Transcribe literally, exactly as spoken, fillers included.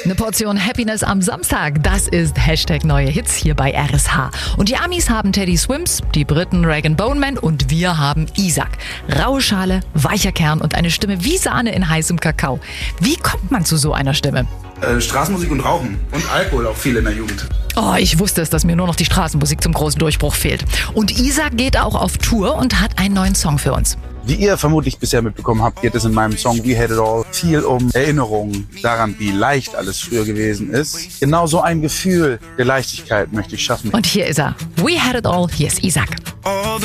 Eine Portion Happiness am Samstag, das ist Hashtag neue Hits hier bei R S H. Und die Amis haben Teddy Swims, die Briten Rag and Bone Man und wir haben Isaac. Raue Schale, weicher Kern und eine Stimme wie Sahne in heißem Kakao. Wie kommt man zu so einer Stimme? Äh, Straßenmusik und Rauchen und Alkohol auch viel in der Jugend. Oh, ich wusste es, dass mir nur noch die Straßenmusik zum großen Durchbruch fehlt. Und Isaac geht auch auf Tour und hat einen neuen Song für uns. Wie ihr vermutlich bisher mitbekommen habt, geht es in meinem Song We Had It All viel um Erinnerungen daran, wie leicht alles früher gewesen ist. Genau so ein Gefühl der Leichtigkeit möchte ich schaffen. Und hier ist er. We Had It All. Hier ist Isaac.